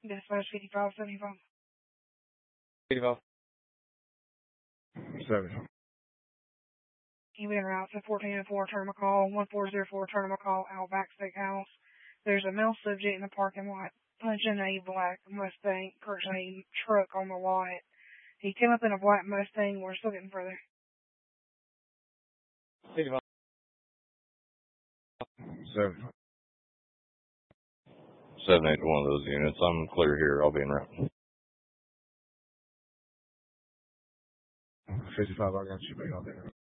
Dispatch 5575. 85. 7. You've been route to 1404 Terminal Call, 1404 Terminal Call, Outback Steakhouse. There's a male subject in the parking lot punching a black Mustang, a truck on the lot. He came up in a black Mustang. We're still getting further. 85. 7. 7-8 to one of those units. I'm clear here. I'll be en route. 55, I got you back out there.